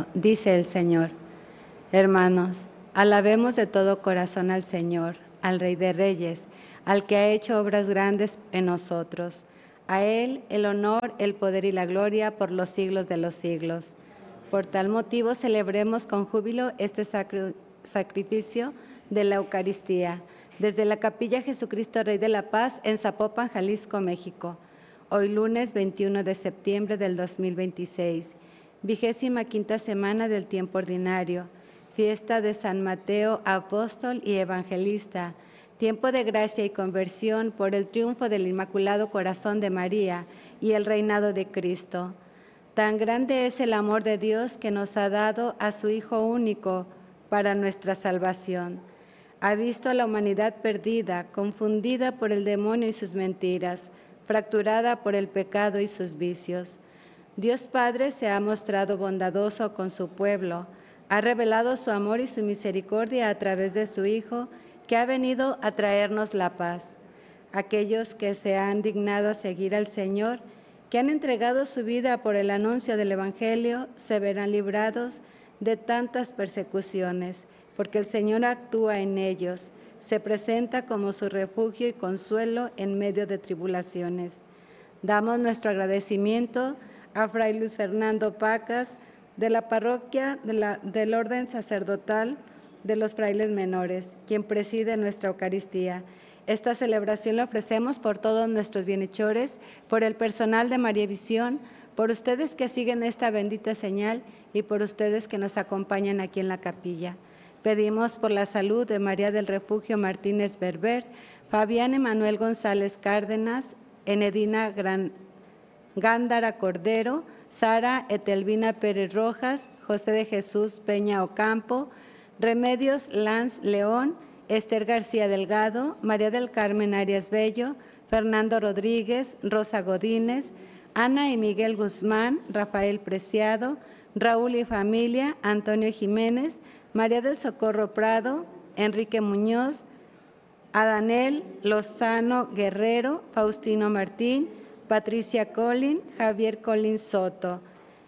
dice el Señor. Hermanos, alabemos de todo corazón al Señor, al Rey de Reyes, al que ha hecho obras grandes en nosotros. A Él el honor, el poder y la gloria por los siglos de los siglos. Por tal motivo celebremos con júbilo este sacrificio de la Eucaristía, desde la Capilla Jesucristo Rey de la Paz en Zapopan, Jalisco, México. Hoy lunes 21 de septiembre del 2026, 25ª semana del tiempo ordinario, fiesta de San Mateo, apóstol y evangelista, tiempo de gracia y conversión por el triunfo del Inmaculado Corazón de María y el reinado de Cristo. Tan grande es el amor de Dios que nos ha dado a su Hijo único para nuestra salvación. Ha visto a la humanidad perdida, confundida por el demonio y sus mentiras, fracturada por el pecado y sus vicios. Dios Padre se ha mostrado bondadoso con su pueblo, ha revelado su amor y su misericordia a través de su Hijo, que ha venido a traernos la paz. Aquellos que se han dignado a seguir al Señor, que han entregado su vida por el anuncio del Evangelio, se verán librados de tantas persecuciones, porque el Señor actúa en ellos, se presenta como su refugio y consuelo en medio de tribulaciones. Damos nuestro agradecimiento a Fray Luis Fernando Pacas, de la parroquia del Orden Sacerdotal de los Frailes Menores, quien preside nuestra Eucaristía. Esta celebración la ofrecemos por todos nuestros bienhechores, por el personal de María Visión, por ustedes que siguen esta bendita señal y por ustedes que nos acompañan aquí en la capilla. Pedimos por la salud de María del Refugio Martínez Berber, Fabián Emanuel González Cárdenas, Enedina Gándara Cordero, Sara Etelvina Pérez Rojas, José de Jesús Peña Ocampo, Remedios Lanz León, Esther García Delgado, María del Carmen Arias Bello, Fernando Rodríguez, Rosa Godínez, Ana y Miguel Guzmán, Rafael Preciado, Raúl y familia, Antonio Jiménez, María del Socorro Prado, Enrique Muñoz, Adanel Lozano Guerrero, Faustino Martín, Patricia Colin, Javier Colin Soto.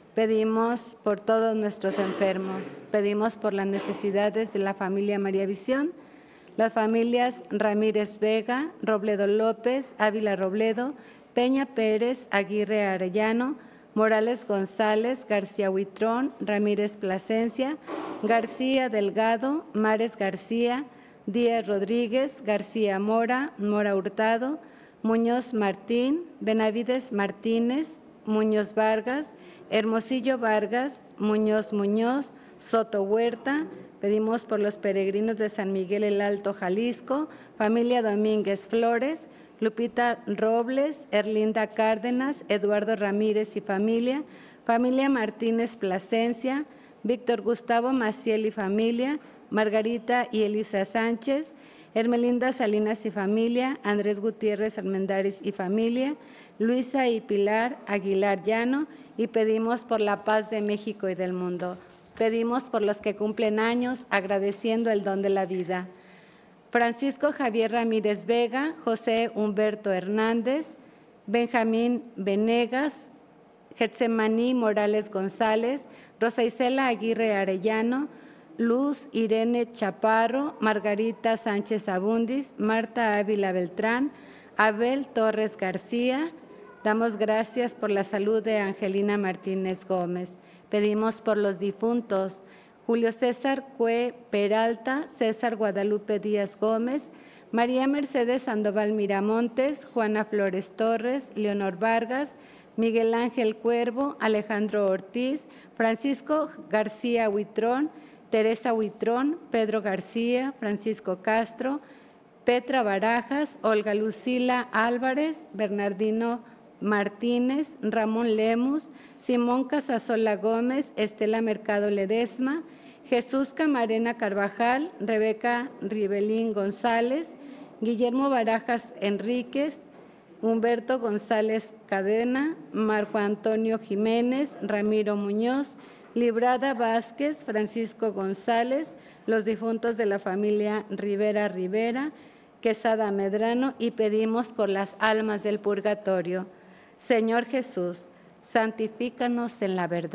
Pedimos por todos nuestros enfermos, pedimos por las necesidades de la familia María Visión, las familias Ramírez Vega, Robledo López, Ávila Robledo, Peña Pérez, Aguirre Arellano, Morales González, García Huitrón, Ramírez Plasencia, García Delgado, Mares García, Díaz Rodríguez, García Mora, Mora Hurtado, Muñoz Martín, Benavides Martínez, Muñoz Vargas, Hermosillo Vargas, Muñoz Muñoz, Soto Huerta. Pedimos por los peregrinos de San Miguel el Alto, Jalisco, familia Domínguez Flores, Lupita Robles, Erlinda Cárdenas, Eduardo Ramírez y familia, familia Martínez Plasencia, Víctor Gustavo Maciel y familia, Margarita y Elisa Sánchez, Hermelinda Salinas y familia, Andrés Gutiérrez Armendáriz y familia, Luisa y Pilar Aguilar Llano, y pedimos por la paz de México y del mundo. Pedimos por los que cumplen años, agradeciendo el don de la vida. Francisco Javier Ramírez Vega, José Humberto Hernández, Benjamín Venegas, Getsemaní Morales González, Rosa Isela Aguirre Arellano, Luz Irene Chaparro, Margarita Sánchez Abundis, Marta Ávila Beltrán, Abel Torres García. Damos gracias por la salud de Angelina Martínez Gómez. Pedimos por los difuntos: Julio César Cue Peralta, César Guadalupe Díaz Gómez, María Mercedes Sandoval Miramontes, Juana Flores Torres, Leonor Vargas, Miguel Ángel Cuervo, Alejandro Ortiz, Francisco García Huitrón, Teresa Huitrón, Pedro García, Francisco Castro, Petra Barajas, Olga Lucila Álvarez, Bernardino Martínez, Ramón Lemus, Simón Casasola Gómez, Estela Mercado Ledesma, Jesús Camarena Carvajal, Rebeca Ribelín González, Guillermo Barajas Enríquez, Humberto González Cadena, Marco Antonio Jiménez, Ramiro Muñoz, Librada Vázquez, Francisco González, los difuntos de la familia Rivera Rivera, Quesada Medrano, y pedimos por las almas del purgatorio. Señor Jesús, santifícanos en la verdad,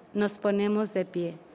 Nos ponemos de pie.